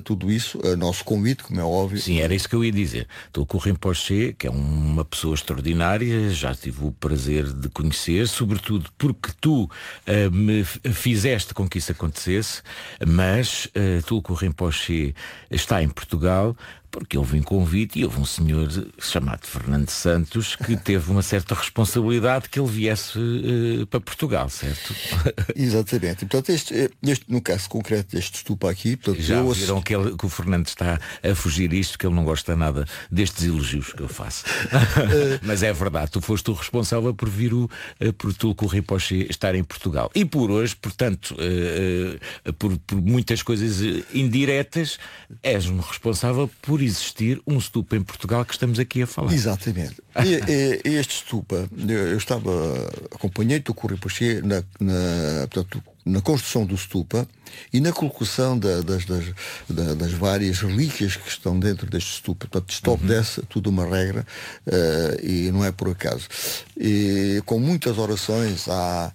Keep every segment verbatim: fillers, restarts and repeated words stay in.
tudo isso, a nosso convite, como é óbvio. Sim, era isso que eu ia dizer. Tulku Rinpoche, que é uma pessoa extraordinária, já tive o prazer de conhecer, sobretudo porque tu uh, me fizeste com que isso acontecesse, mas uh, Tulku Rinpoche está em Portugal porque houve um convite e houve um senhor chamado Fernando Santos que teve uma certa responsabilidade que ele viesse uh, para Portugal, certo? Exatamente. E, portanto, este, este, no caso concreto deste stupa aqui... Portanto, já eu viram ass... que, ele, que o Fernando está a fugir isto, que ele não gosta nada destes elogios que eu faço. Mas é verdade, tu foste o responsável por vir o por Tulku Rinpoche estar em Portugal. E por hoje, portanto, uh, uh, por, por muitas coisas indiretas, és um responsável por existir um stupa em Portugal que estamos aqui a falar. Exatamente. E, e, este stupa, eu estava, acompanhei Tulku Rinpoche na, na, portanto, na construção do stupa e na colocação da, das, das, da, das várias relíquias que estão dentro deste stupa. Portanto, isto obedece tudo uma regra uh, e não é por acaso. E com muitas orações há...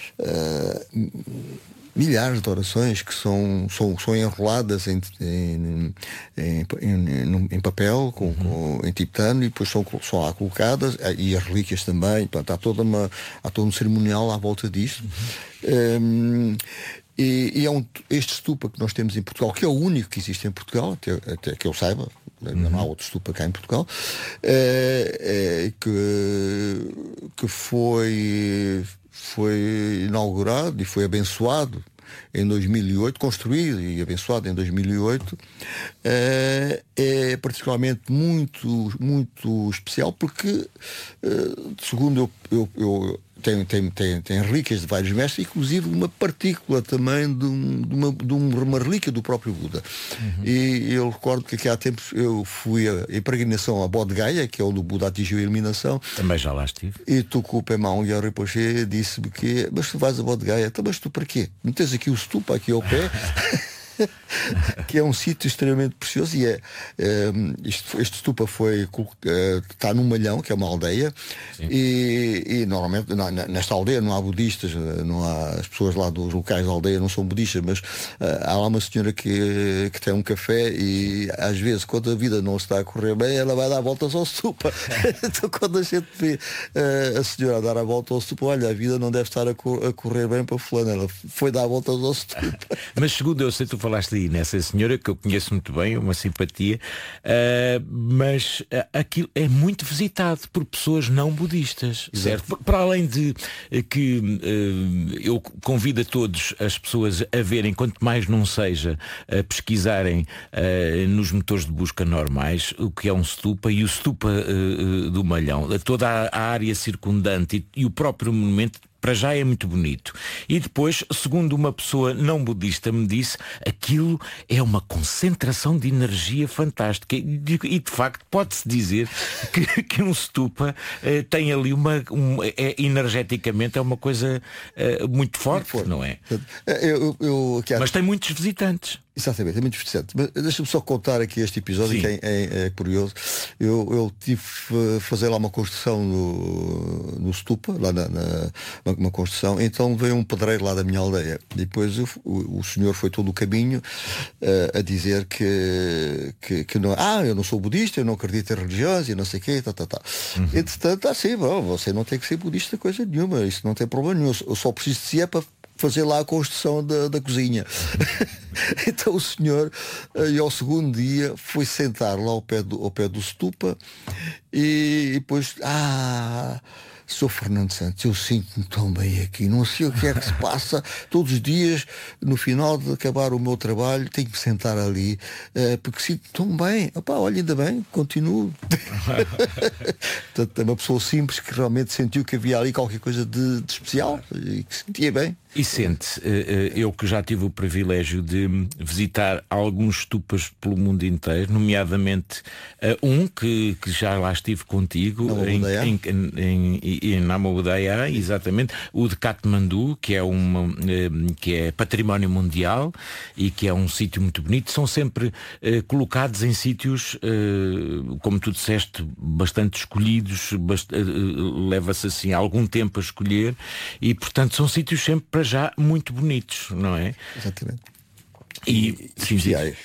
Uh, milhares de orações que são, são, são enroladas em, em, em, em, em papel, com, com, em tibetano, e depois são, são lá colocadas, e as relíquias também. Portanto, há, toda uma, há todo um cerimonial à volta disto. Uhum. Um, e, e é um, este stupa que nós temos em Portugal, que é o único que existe em Portugal, até, até que eu saiba, ainda não há outro stupa cá em Portugal, é, é, que, que foi... foi inaugurado e foi abençoado em dois mil e oito, construído e abençoado em dois mil e oito, é, é particularmente muito, muito especial porque, segundo eu, eu, eu tem, tem, tem, tem relíquias de vários mestres, inclusive uma partícula também de, um, de, uma, de uma relíquia do próprio Buda. Uhum. E eu recordo que aqui há tempos eu fui a, em peregrinação a Bodh Gaya, que é onde o Buda atingiu a iluminação. Também já lá estive. E Tulku Pema Gyalpo Rinpoche disse-me que, mas tu vais a Bodh Gaya, então, mas tu para quê? Não tens aqui o stupa aqui ao pé? Que é um sítio extremamente precioso e é, é isto, este stupa foi é, está num Malhão, que é uma aldeia, e, e normalmente não, nesta aldeia não há budistas, não há, as pessoas lá dos locais da aldeia não são budistas, mas uh, há lá uma senhora que, que tem um café e às vezes quando a vida não está a correr bem ela vai dar voltas ao stupa. Então quando a gente vê uh, a senhora a dar a volta ao stupa, olha, a vida não deve estar a, cor, a correr bem para fulano, ela foi dar voltas ao stupa. Mas segundo eu sei, tu falaste aí nessa senhora que eu conheço muito bem, uma simpatia, uh, mas uh, aquilo é muito visitado por pessoas não budistas. Exato. Certo? Para além de uh, que uh, eu convido a todos as pessoas a verem, quanto mais não seja, a pesquisarem uh, nos motores de busca normais o que é um stupa e o stupa uh, do Malhão, toda a, a área circundante e, e o próprio monumento. Para já é muito bonito. E depois, segundo uma pessoa não budista me disse, aquilo é uma concentração de energia fantástica. E de, e de facto pode-se dizer que, que um stupa eh, tem ali uma... Um, é, energeticamente é uma coisa eh, muito, forte, muito forte, não é? Eu, eu, eu, Mas tem muitos visitantes. Exatamente, é muito interessante. Mas deixa-me só contar aqui este episódio. Sim. Que é, é, é curioso. Eu, eu tive a fazer lá uma construção no, no stupa, lá na, na uma, uma construção, então veio um pedreiro lá da minha aldeia. E depois eu, o, o senhor foi todo o caminho uh, a dizer que, que, que não, ah, eu não sou budista, eu não acredito em religiões e não sei o quê, tá, tá, tá. Uhum. Entretanto, assim, bom, você não tem que ser budista coisa nenhuma, isso não tem problema nenhum. Eu só preciso de si é para fazer lá a construção da, da cozinha. Então o senhor, e ao segundo dia, foi sentar lá ao pé do, ao pé do stupa e, e depois, ah... Sou Fernando Santos, eu sinto-me tão bem aqui, não sei o que é que se passa. Todos os dias, no final de acabar o meu trabalho, tenho que sentar ali, uh, porque sinto-me tão bem. Opá, olha, ainda bem, continuo. Portanto, é uma pessoa simples que realmente sentiu que havia ali qualquer coisa de, de especial e que se sentia bem. E sente, eu que já tive o privilégio de visitar alguns stupas pelo mundo inteiro, nomeadamente um que, que já lá estive contigo, em, em, em, em Nama Budaya, exatamente, o de Katmandu, que é, uma, que é património mundial e que é um sítio muito bonito. São sempre eh, colocados em sítios, eh, como tu disseste, bastante escolhidos, bast eh, leva-se assim algum tempo a escolher e, portanto, são sítios sempre para já muito bonitos, não é? Exatamente. E, e especiais.